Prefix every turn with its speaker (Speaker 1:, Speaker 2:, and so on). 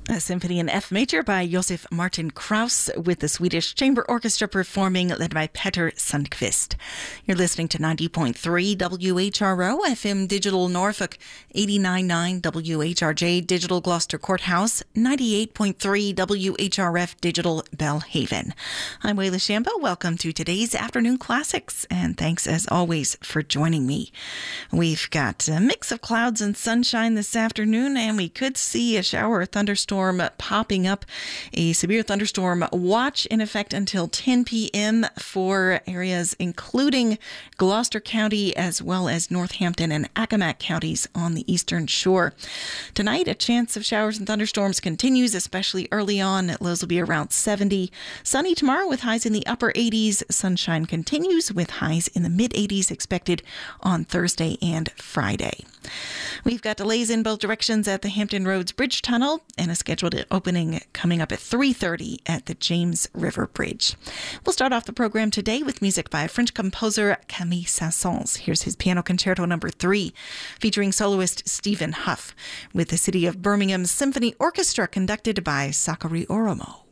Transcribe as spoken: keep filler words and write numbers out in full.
Speaker 1: A symphony in F major by Josef Martin Krauss with the Swedish Chamber Orchestra performing, led by Petter Sundqvist. You're listening to ninety point three W H R O F M Digital Norfolk, eighty-nine point nine W H R J Digital Gloucester Courthouse, ninety-eight point three W H R F Digital Belhaven. I'm Wayla Shambo. Welcome to today's Afternoon Classics, and thanks as always for joining me. We've got a mix of clouds and sunshine this afternoon, and we could see a shower or thunderstorm popping up. A severe thunderstorm watch in effect until ten p.m. for areas including Gloucester County as well as Northampton and Accomack counties on the eastern shore. Tonight, a chance of showers and thunderstorms continues, especially early on. Lows will be around seventy. Sunny tomorrow with highs in the upper eighties. Sunshine continues with highs in the mid eighties expected on Thursday and Friday. We've got delays in both directions at the Hampton Roads Bridge Tunnel and a scheduled opening coming up at three thirty at the James River Bridge. We'll start off the program today with music by French composer Camille Saint-Saëns. Here's his Piano Concerto number three, featuring soloist Stephen Huff, with the City of Birmingham Symphony Orchestra conducted by Sakari Oromo.